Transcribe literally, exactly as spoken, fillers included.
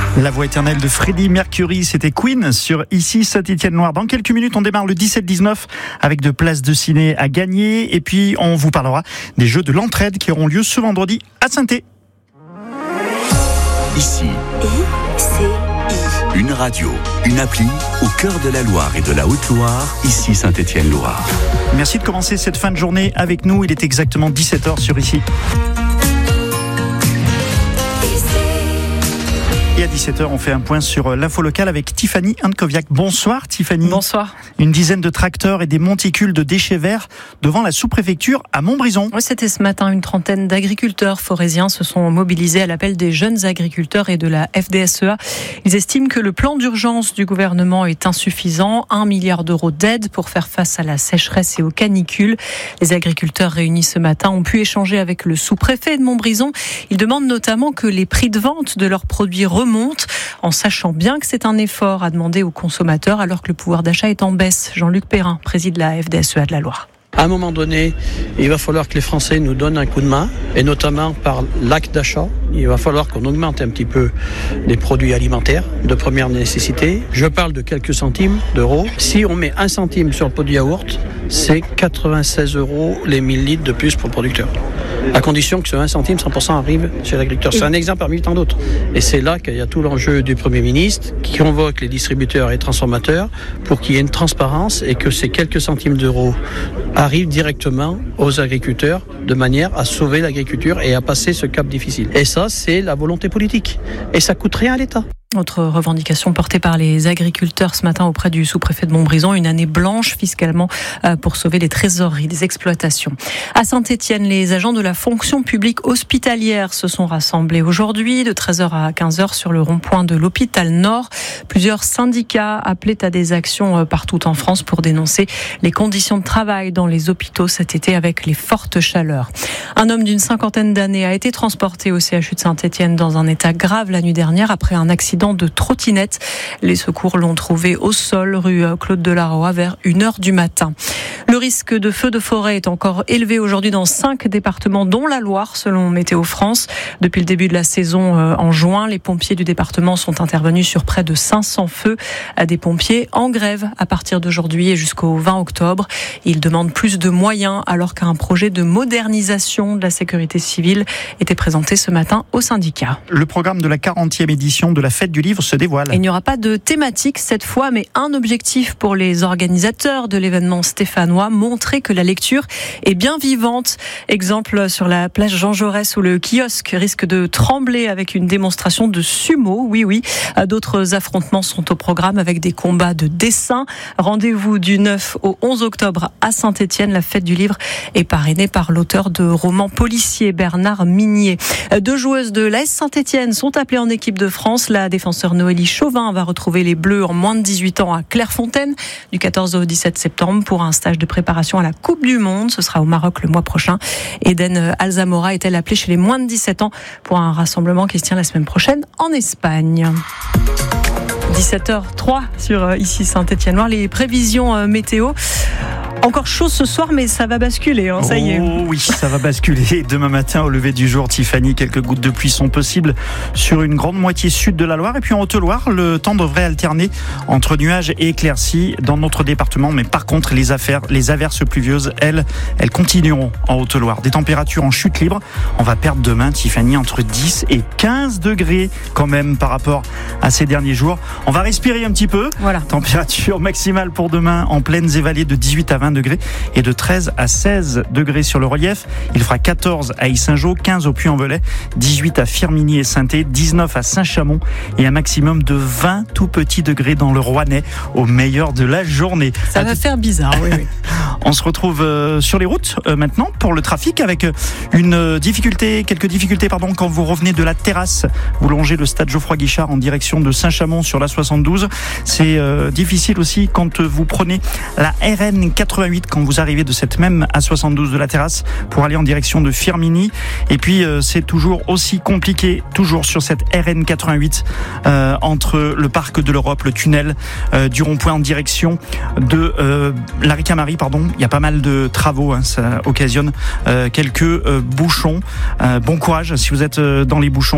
La voix éternelle de Freddie Mercury, c'était Queen sur Ici Saint-Étienne-Loire. Dans quelques minutes, on démarre le dix-sept dix-neuf avec de places de ciné à gagner. Et puis, on vous parlera des Jeux de l'Entraide qui auront lieu ce vendredi à Saint-Étienne. Ici, I C I. Une radio, une appli au cœur de la Loire et de la Haute-Loire, ici Saint-Étienne-Loire. Merci de commencer cette fin de journée avec nous. Il est exactement dix-sept heures sur Ici. Et à dix-sept heures, on fait un point sur l'info locale avec Tiffany Ankoviak. Bonsoir Tiffany. Bonsoir. Une dizaine de tracteurs et des monticules de déchets verts devant la sous-préfecture à Montbrison. Oui, c'était ce matin. Une trentaine d'agriculteurs forésiens se sont mobilisés à l'appel des jeunes agriculteurs et de la F D S E A. Ils estiment que le plan d'urgence du gouvernement est insuffisant. Un milliard d'euros d'aide pour faire face à la sécheresse et aux canicules. Les agriculteurs réunis ce matin ont pu échanger avec le sous-préfet de Montbrison. Ils demandent notamment que les prix de vente de leurs produits remontent, en sachant bien que c'est un effort à demander aux consommateurs alors que le pouvoir d'achat est en baisse. Jean-Luc Perrin préside la F D S E A de la Loire. À un moment donné, il va falloir que les Français nous donnent un coup de main, et notamment par l'acte d'achat. Il va falloir qu'on augmente un petit peu les produits alimentaires de première nécessité. Je parle de quelques centimes d'euros. Si on met un centime sur le pot de yaourt, c'est quatre-vingt-seize euros les mille litres de plus pour le producteur. À condition que ce un centime, cent pour cent arrive chez l'agriculteur. C'est un exemple parmi tant d'autres. Et c'est là qu'il y a tout l'enjeu du Premier ministre qui convoque les distributeurs et transformateurs pour qu'il y ait une transparence et que ces quelques centimes d'euros arrivent directement aux agriculteurs de manière à sauver l'agriculture et à passer ce cap difficile. Et ça, c'est la volonté politique. Et ça coûte rien à l'État. Autre revendication portée par les agriculteurs ce matin auprès du sous-préfet de Montbrison, une année blanche fiscalement pour sauver les trésoreries des exploitations. À Saint-Étienne, les agents de la fonction publique hospitalière se sont rassemblés aujourd'hui de treize heures à quinze heures sur le rond-point de l'hôpital Nord. Plusieurs syndicats appelaient à des actions partout en France pour dénoncer les conditions de travail dans les hôpitaux cet été avec les fortes chaleurs. Un homme d'une cinquantaine d'années a été transporté au C H U de Saint-Étienne dans un état grave la nuit dernière après un accident de trottinette. Les secours l'ont trouvé au sol, rue Claude Delaroy, vers une heure du matin. Le risque de feu de forêt est encore élevé aujourd'hui dans cinq départements, dont la Loire, selon Météo France. Depuis le début de la saison en juin, les pompiers du département sont intervenus sur près de cinq cents feux. Des pompiers en grève à partir d'aujourd'hui et jusqu'au vingt octobre. Ils demandent plus de moyens alors qu'un projet de modernisation de la sécurité civile était présenté ce matin au syndicat. Le programme de la quarantième édition de la Fête du Livre se dévoile. Il n'y aura pas de thématique cette fois, mais un objectif pour les organisateurs de l'événement stéphanois, montrer que la lecture est bien vivante. Exemple sur la plage Jean Jaurès où le kiosque risque de trembler avec une démonstration de sumo. Oui, oui. D'autres affrontements sont au programme avec des combats de dessin. Rendez-vous du neuf au onze octobre à Saint-Étienne. La Fête du Livre est parrainée par l'auteur de romans policiers Bernard Minier. Deux joueuses de l'A S Saint-Étienne sont appelées en équipe de France. La défenseur Noélie Chauvin va retrouver les Bleus en moins de dix-huit ans à Clairefontaine du quatorze au dix-sept septembre pour un stage de préparation à la Coupe du Monde. Ce sera au Maroc le mois prochain. Eden Alzamora est-elle appelée chez les moins de dix-sept ans pour un rassemblement qui se tient la semaine prochaine en Espagne. dix-sept heures trois sur Ici Saint-Étienne-Loire. Les prévisions météo. Encore chaud ce soir, mais ça va basculer, hein, ça y est. Oh oui, ça va basculer. Demain matin, au lever du jour, Tiffany, quelques gouttes de pluie sont possibles sur une grande moitié sud de la Loire. Et puis en Haute-Loire, le temps devrait alterner entre nuages et éclaircies dans notre département. Mais par contre, les, affaires, les averses pluvieuses, elles, elles continueront en Haute-Loire. Des températures en chute libre. On va perdre demain, Tiffany, entre dix et quinze degrés quand même par rapport à ces derniers jours. On va respirer un petit peu. Voilà. Température maximale pour demain en plaines et vallées de dix-huit à vingt degrés et de treize à seize degrés sur le relief. Il fera quatorze à Yssingeaux, quinze au Puy-en-Velay, dix-huit à Firminy et Sainté, dix-neuf à Saint-Chamond et un maximum de vingt tout petits degrés dans le Rouennais au meilleur de la journée. Ça va faire bizarre, oui, oui. On se retrouve euh, sur les routes euh, maintenant pour le trafic avec une euh, difficulté, quelques difficultés pardon, quand vous revenez de la terrasse. Vous longez le stade Geoffroy-Guichard en direction de Saint-Chamond sur la soixante-douze. C'est euh, difficile aussi quand vous prenez la R N quatre-vingt-huit quand vous arrivez de cette même A soixante-douze de la terrasse pour aller en direction de Firminy. Et puis euh, c'est toujours aussi compliqué, toujours sur cette R N quatre-vingt-huit euh, entre le parc de l'Europe, le tunnel euh, du rond-point en direction de euh, la Ricamari, pardon. Il y a pas mal de travaux, hein, ça occasionne euh, quelques euh, bouchons. Euh, bon courage si vous êtes euh, dans les bouchons.